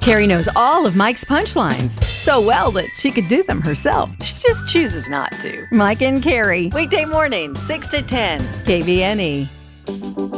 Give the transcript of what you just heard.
Carrie knows all of Mike's punchlines so well that she could do them herself. She just chooses not to. Mike and Carrie. Weekday mornings, 6 to 10. KVNE.